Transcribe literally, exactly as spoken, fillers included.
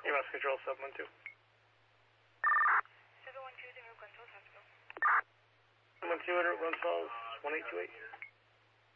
E M S Control seven one two. seven one two, the Root Gun Falls Hospital. seven one two, Root Gun Falls, one eight two eight.